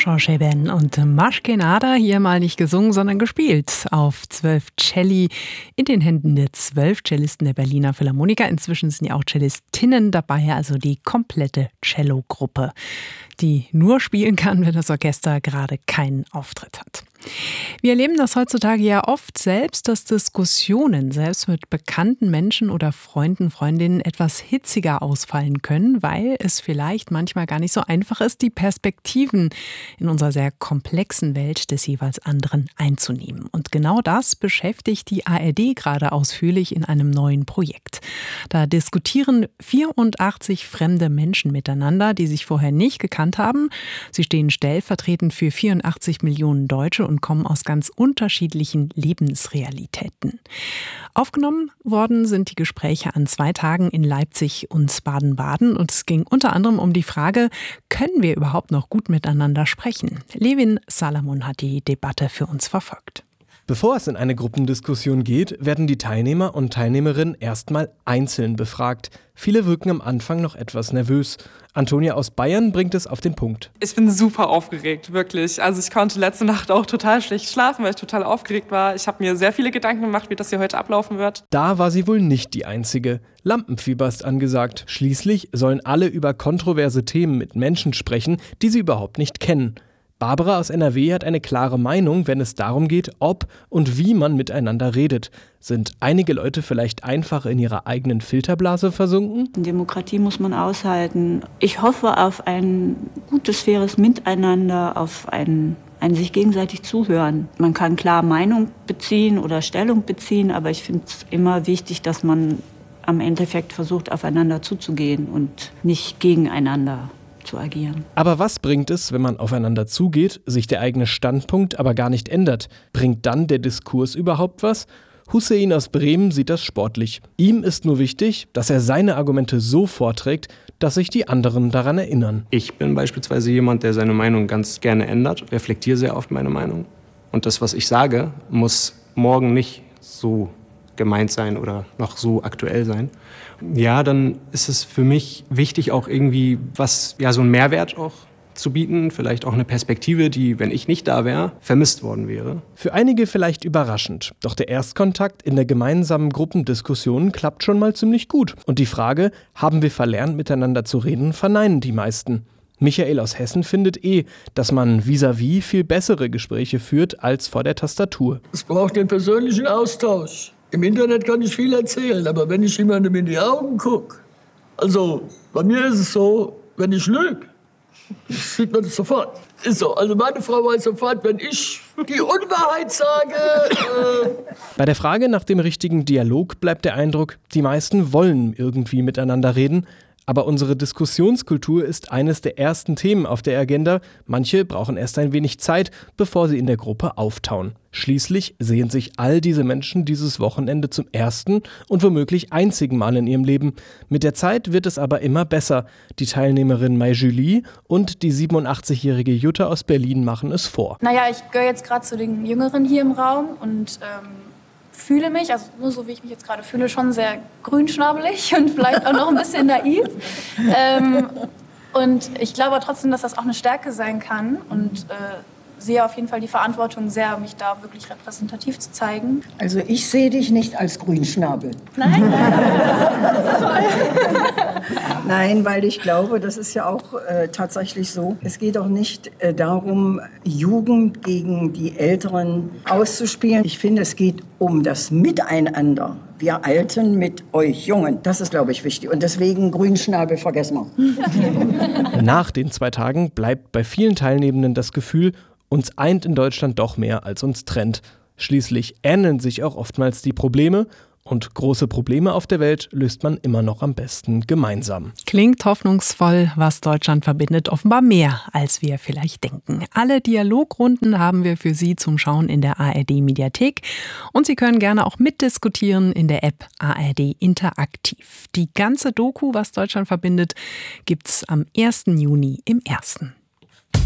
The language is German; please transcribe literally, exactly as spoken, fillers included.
George Ben und Maschkenada hier mal nicht gesungen, sondern gespielt auf zwölf Celli in den Händen der zwölf Cellisten der Berliner Philharmoniker. Inzwischen sind ja auch Cellistinnen dabei, also die komplette Cello-Gruppe, die nur spielen kann, wenn das Orchester gerade keinen Auftritt hat. Wir erleben das heutzutage ja oft selbst, dass Diskussionen selbst mit bekannten Menschen oder Freunden, Freundinnen etwas hitziger ausfallen können, weil es vielleicht manchmal gar nicht so einfach ist, die Perspektiven in unserer sehr komplexen Welt des jeweils anderen einzunehmen. Und genau das beschäftigt die A R D gerade ausführlich in einem neuen Projekt. Da diskutieren vierundachtzig fremde Menschen miteinander, die sich vorher nicht gekannt haben. Sie stehen stellvertretend für vierundachtzig Millionen Deutsche und kommen aus ganz unterschiedlichen Lebensrealitäten. Aufgenommen worden sind die Gespräche an zwei Tagen in Leipzig und Baden-Baden und es ging unter anderem um die Frage, können wir überhaupt noch gut miteinander sprechen? Levin Salamon hat die Debatte für uns verfolgt. Bevor es in eine Gruppendiskussion geht, werden die Teilnehmer und Teilnehmerinnen erstmal einzeln befragt. Viele wirken am Anfang noch etwas nervös. Antonia aus Bayern bringt es auf den Punkt. Ich bin super aufgeregt, wirklich. Also ich konnte letzte Nacht auch total schlecht schlafen, weil ich total aufgeregt war. Ich habe mir sehr viele Gedanken gemacht, wie das hier heute ablaufen wird. Da war sie wohl nicht die Einzige. Lampenfieber ist angesagt. Schließlich sollen alle über kontroverse Themen mit Menschen sprechen, die sie überhaupt nicht kennen. Barbara aus N R W hat eine klare Meinung, wenn es darum geht, ob und wie man miteinander redet. Sind einige Leute vielleicht einfach in ihrer eigenen Filterblase versunken? Demokratie muss man aushalten. Ich hoffe auf ein gutes, faires Miteinander, auf ein, ein sich gegenseitig zuhören. Man kann klar Meinung beziehen oder Stellung beziehen, aber ich finde es immer wichtig, dass man am Endeffekt versucht, aufeinander zuzugehen und nicht gegeneinander zu agieren. Aber was bringt es, wenn man aufeinander zugeht, sich der eigene Standpunkt aber gar nicht ändert? Bringt dann der Diskurs überhaupt was? Hussein aus Bremen sieht das sportlich. Ihm ist nur wichtig, dass er seine Argumente so vorträgt, dass sich die anderen daran erinnern. Ich bin beispielsweise jemand, der seine Meinung ganz gerne ändert, reflektiere sehr oft meine Meinung. Und das, was ich sage, muss morgen nicht so gemeint sein oder noch so aktuell sein. Ja, dann ist es für mich wichtig, auch irgendwie was, ja, so einen Mehrwert auch zu bieten, vielleicht auch eine Perspektive, die, wenn ich nicht da wäre, vermisst worden wäre. Für einige vielleicht überraschend, doch der Erstkontakt in der gemeinsamen Gruppendiskussion klappt schon mal ziemlich gut. Und die Frage, haben wir verlernt, miteinander zu reden, verneinen die meisten. Michael aus Hessen findet eh, dass man vis-à-vis viel bessere Gespräche führt als vor der Tastatur. Es braucht den persönlichen Austausch. Im Internet kann ich viel erzählen, aber wenn ich jemandem in die Augen gucke, also bei mir ist es so, wenn ich lüge, sieht man das sofort. Ist so. Also meine Frau weiß sofort, wenn ich die Unwahrheit sage. Äh Bei der Frage nach dem richtigen Dialog bleibt der Eindruck, die meisten wollen irgendwie miteinander reden. Aber unsere Diskussionskultur ist eines der ersten Themen auf der Agenda. Manche brauchen erst ein wenig Zeit, bevor sie in der Gruppe auftauen. Schließlich sehen sich all diese Menschen dieses Wochenende zum ersten und womöglich einzigen Mal in ihrem Leben. Mit der Zeit wird es aber immer besser. Die Teilnehmerin Mai Julie und die siebenundachtzigjährige Jutta aus Berlin machen es vor. Naja, ich gehöre jetzt gerade zu den Jüngeren hier im Raum und ähm fühle mich, also nur so wie ich mich jetzt gerade fühle, schon sehr grünschnabelig und vielleicht auch noch ein bisschen naiv. Ähm, und ich glaube trotzdem, dass das auch eine Stärke sein kann und äh, sehe auf jeden Fall die Verantwortung sehr, mich da wirklich repräsentativ zu zeigen. Also ich sehe dich nicht als Grünschnabel. Nein? Nein, weil ich glaube, das ist ja auch äh, tatsächlich so. Es geht auch nicht äh, darum, Jugend gegen die Älteren auszuspielen. Ich finde, es geht um das Miteinander. Wir Alten mit euch Jungen. Das ist, glaube ich, wichtig. Und deswegen Grünschnabel vergessen wir. Nach den zwei Tagen bleibt bei vielen Teilnehmenden das Gefühl, uns eint in Deutschland doch mehr, als uns trennt. Schließlich ähneln sich auch oftmals die Probleme. Und große Probleme auf der Welt löst man immer noch am besten gemeinsam. Klingt hoffnungsvoll, was Deutschland verbindet, offenbar mehr, als wir vielleicht denken. Alle Dialogrunden haben wir für Sie zum Schauen in der A R D-Mediathek. Und Sie können gerne auch mitdiskutieren in der App A R D Interaktiv. Die ganze Doku, was Deutschland verbindet, gibt's am ersten Juni im Ersten.